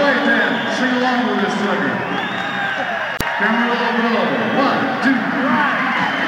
right then, sing along with this sucker. Camera roll, 1, 2, 3.